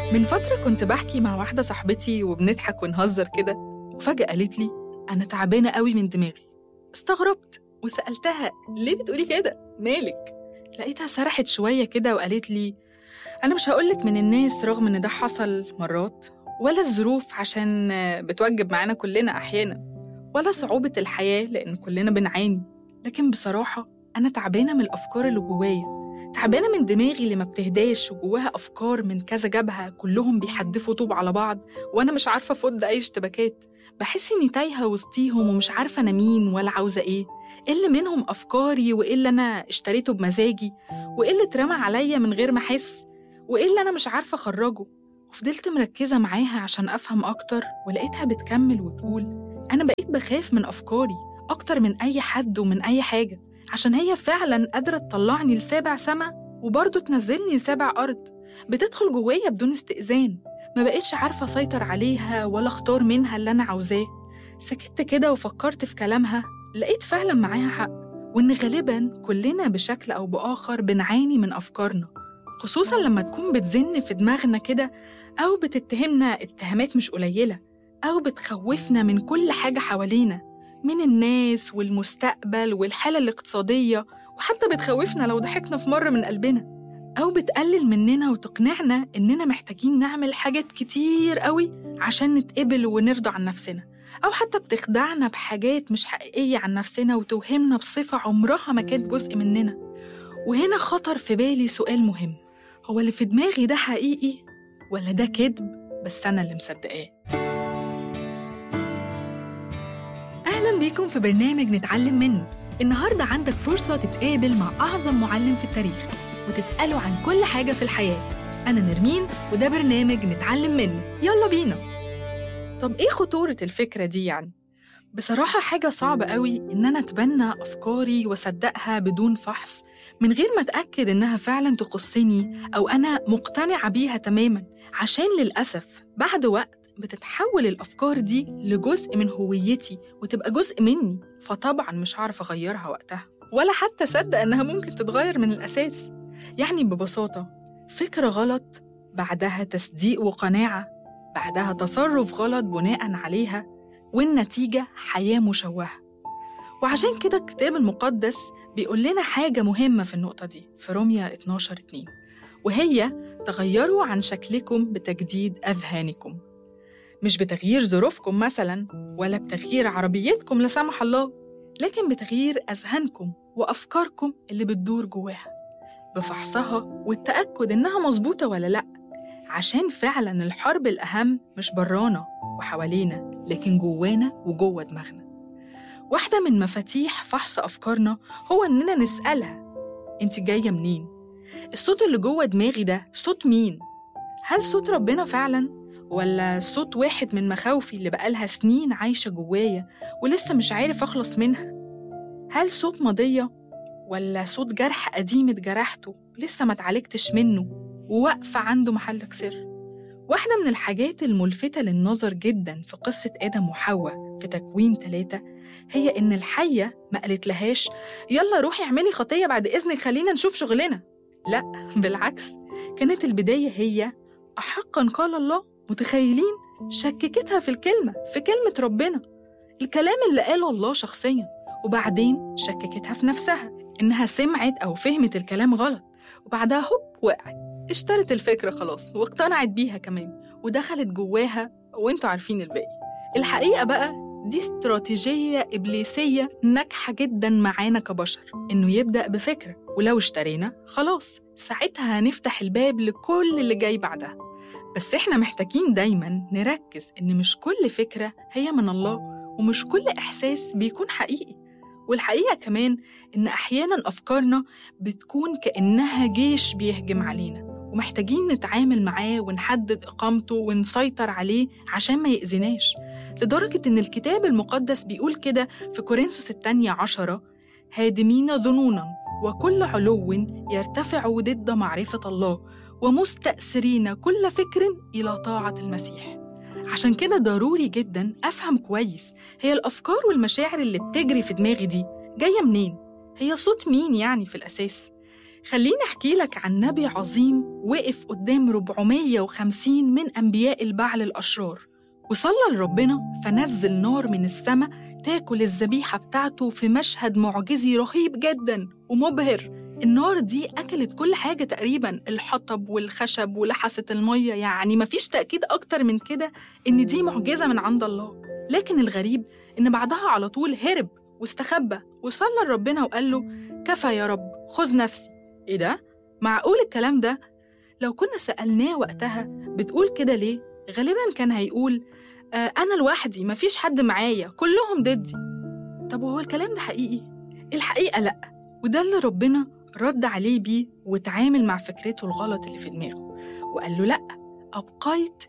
من فترة كنت بحكي مع واحدة صاحبتي وبنضحك ونهزر كده، وفجأة قالت لي أنا تعبانة قوي من دماغي. استغربت وسألتها ليه بتقولي كده؟ مالك؟ لقيتها سرحت شوية كده وقالت لي أنا مش هقولك من الناس رغم إن ده حصل مرات، ولا الظروف عشان بتوجب معانا كلنا أحيانا، ولا صعوبة الحياة لأن كلنا بنعاني، لكن بصراحة أنا تعبانة من الأفكار اللي جوايا، تعبانة من دماغي اللي ما بتهداش وجواها أفكار من كذا جبهة كلهم بيحدفوا طوب على بعض، وأنا مش عارفة أفض أي اشتباكات. بحس إني تايهة وسطيهم ومش عارفة أنا مين ولا عاوزة إيه اللي منهم أفكاري وإيه اللي أنا اشتريته بمزاجي وإيه اللي اترمى عليا من غير ما أحس وإيه اللي أنا مش عارفة أخرجه. وفضلت مركزة معاها عشان أفهم أكتر، ولقيتها بتكمل وتقول أنا بقيت بخاف من أفكاري أكتر من أي حد ومن أي حاجة، عشان هي فعلاً قادرة تطلعني لسابع سما وبرضه تنزلني لسابع أرض، بتدخل جوايا بدون استئذان، ما بقيتش عارفة أسيطر عليها ولا أختار منها اللي أنا عاوزاه. سكت كده وفكرت في كلامها، لقيت فعلاً معاها حق، وإن غالباً كلنا بشكل أو بآخر بنعاني من أفكارنا، خصوصاً لما تكون بتزن في دماغنا كده أو بتتهمنا اتهامات مش قليلة، أو بتخوفنا من كل حاجة حوالينا، من الناس والمستقبل والحالة الاقتصادية، وحتى بتخوفنا لو ضحكنا في مرة من قلبنا، أو بتقلل مننا وتقنعنا إننا محتاجين نعمل حاجات كتير قوي عشان نتقبل ونرضى عن نفسنا، أو حتى بتخدعنا بحاجات مش حقيقية عن نفسنا وتوهمنا بصفة عمرها ما كانت جزء مننا. وهنا خطر في بالي سؤال مهم، هو اللي في دماغي ده حقيقي ولا ده كذب بس أنا اللي مصدقاه؟ أهلاً بيكم في برنامج نتعلم منه. النهاردة عندك فرصة تتقابل مع أعظم معلم في التاريخ وتسأله عن كل حاجة في الحياة. أنا نرمين وده برنامج نتعلم منه، يلا بينا. طب إيه خطورة الفكرة دي يعني؟ بصراحة حاجة صعبة قوي إن أنا أتبنى أفكاري وأصدقها بدون فحص، من غير ما أتأكد إنها فعلاً تخصني أو أنا مقتنعة بيها تماماً، عشان للأسف بعد وقت بتتحول الأفكار دي لجزء من هويتي وتبقى جزء مني، فطبعاً مش هعرف أغيرها وقتها ولا حتى أصدق إنها ممكن تتغير من الأساس. يعني ببساطة فكرة غلط بعدها تصديق وقناعة، بعدها تصرف غلط بناءً عليها، والنتيجة حياة مشوهة. وعشان كده الكتاب المقدس بيقول لنا حاجة مهمة في النقطة دي في روميا 12:2، وهي تغيروا عن شكلكم بتجديد أذهانكم، مش بتغيير ظروفكم مثلاً ولا بتغيير عربيتكم لا سمح الله، لكن بتغيير أذهانكم وأفكاركم اللي بتدور جواها، بفحصها والتأكد إنها مظبوطة ولا لأ، عشان فعلاً الحرب الأهم مش برانا وحوالينا لكن جوانا وجوه دماغنا. واحدة من مفاتيح فحص أفكارنا هو إننا نسألها أنت جاية منين؟ الصوت اللي جوه دماغي ده صوت مين؟ هل صوت ربنا فعلاً؟ ولا صوت واحد من مخاوفي اللي بقالها سنين عايشة جوايا ولسه مش عارف أخلص منها؟ هل صوت ماضية ولا صوت جرح قديم اتجرحته لسه ما اتعالجتش منه وواقفة عنده محلك سر؟ واحدة من الحاجات الملفتة للنظر جدا في قصة آدم وحواء في تكوين 3 هي إن الحية ما قالت لهاش يلا روحي اعملي خطية بعد إذنك خلينا نشوف شغلنا، لا بالعكس، كانت البداية هي أحقا قال الله. متخيلين؟ شككتها في الكلمة، في كلمة ربنا، الكلام اللي قاله الله شخصيا، وبعدين شككتها في نفسها إنها سمعت أو فهمت الكلام غلط، وبعدها هوب وقعت، اشترت الفكرة خلاص واقتنعت بيها كمان ودخلت جواها، وانتوا عارفين الباقي. الحقيقة بقى دي استراتيجية إبليسية ناجحة جدا معانا كبشر، إنه يبدأ بفكرة ولو اشترينا خلاص ساعتها هنفتح الباب لكل اللي جاي بعدها. بس إحنا محتاجين دايماً نركز إن مش كل فكرة هي من الله، ومش كل إحساس بيكون حقيقي، والحقيقة كمان إن أحياناً أفكارنا بتكون كأنها جيش بيهجم علينا، ومحتاجين نتعامل معاه ونحدد إقامته ونسيطر عليه عشان ما يأذناش، لدرجة إن الكتاب المقدس بيقول كده في كورنثوس 2:10 هادمين ظنوناً وكل علو يرتفع ضد معرفة الله ومستأثرين كل فكر إلى طاعة المسيح. عشان كده ضروري جداً أفهم كويس هي الأفكار والمشاعر اللي بتجري في دماغي دي جاية منين؟ هي صوت مين يعني في الأساس؟ خليني أحكي لك عن نبي عظيم وقف قدام 450 من أنبياء البعل الأشرار، وصلى لربنا فنزل نار من السماء تاكل الذبيحة بتاعته في مشهد معجزي رهيب جداً ومبهر. النار دي أكلت كل حاجة تقريباً، الحطب والخشب ولحست المية، يعني مفيش تأكيد أكتر من كده إن دي معجزة من عند الله. لكن الغريب إن بعدها على طول هرب واستخبى وصلى لربنا وقال له: كفى يا رب، خذ نفسي. إيه ده؟ معقول الكلام ده؟ لو كنا سألناه وقتها بتقول كده ليه؟ غالباً كان هيقول: أنا لوحدي، مفيش حد معايا، كلهم ضدي. طب وهو الكلام ده حقيقي؟ الحقيقة لأ، وده اللي ربنا رد عليه بيه وتعامل مع فكرته الغلط اللي في دماغه وقال له: لأ، أبقيت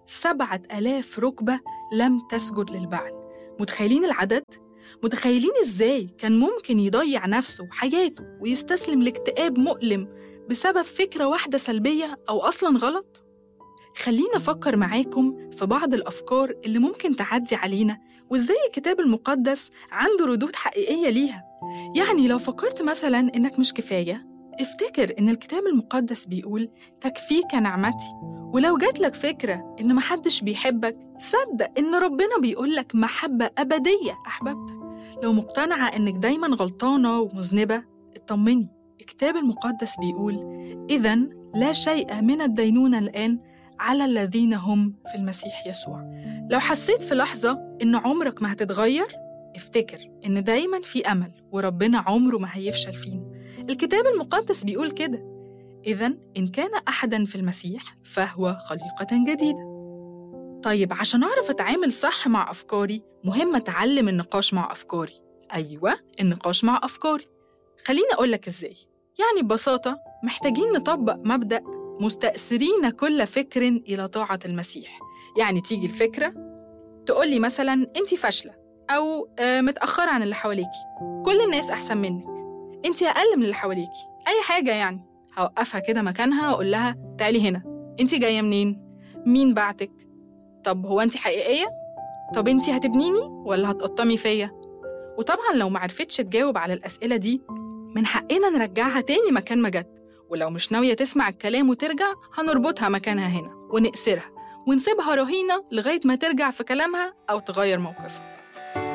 7000 ركبة لم تسجد للبعل. متخيلين العدد؟ متخيلين إزاي كان ممكن يضيع نفسه وحياته ويستسلم لاكتئاب مؤلم بسبب فكرة واحدة سلبية أو أصلاً غلط؟ خلينا أفكر معاكم في بعض الأفكار اللي ممكن تعدي علينا وإزاي الكتاب المقدس عنده ردود حقيقية ليها. يعني لو فكرت مثلاً إنك مش كفاية، افتكر إن الكتاب المقدس بيقول: تكفيك نعمتي. ولو جاتلك فكرة إن محدش بيحبك، صدق إن ربنا بيقولك محبة أبدية أحببتك. لو مقتنعة إنك دايماً غلطانة ومذنبة، اطمني، الكتاب المقدس بيقول: إذن لا شيء من الدينونة الآن على الذين هم في المسيح يسوع. لو حسيت في لحظة إن عمرك ما هتتغير، افتكر إن دايماً في أمل وربنا عمره ما هيفشل فينا. الكتاب المقدس بيقول كده: إذن إن كان أحداً في المسيح فهو خليقة جديدة. طيب عشان أعرف أتعامل صح مع أفكاري، مهم أتعلم النقاش مع أفكاري. أيوة، النقاش مع أفكاري. خليني أقولك إزاي. يعني ببساطة محتاجين نطبق مبدأ مستأثرين كل فكر إلى طاعة المسيح. يعني تيجي الفكرة تقولي مثلاً أنتي فاشلة، أو متأخرة عن اللي حواليكي، كل الناس أحسن منك، أنتي أقل من اللي حواليكي، أي حاجة يعني. هوقفها كده مكانها وأقول لها: تعالي هنا، أنتي جاية منين؟ مين بعتك؟ طب هو أنتي حقيقية؟ طب أنتي هتبنيني ولا هتقطمي فيا؟ وطبعاً لو معرفتش تجاوب على الأسئلة دي، من حقنا نرجعها تاني مكان ما جت. ولو مش ناوية تسمع الكلام وترجع، هنربطها مكانها هنا ونقسرها ونسيبها رهينة لغاية ما ترجع في كلامها أو تغير موقفها.